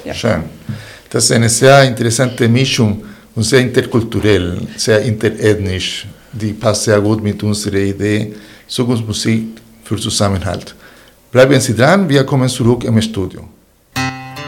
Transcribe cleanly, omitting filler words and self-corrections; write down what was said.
Ja. Schön. Das ist eine sehr interessante Mischung und sehr interkulturell, sehr interethnisch. Die passt sehr gut mit unserer Idee Zukunftsmusik für Zusammenhalt. Bleiben Sie dran, wir kommen zurück im Studio.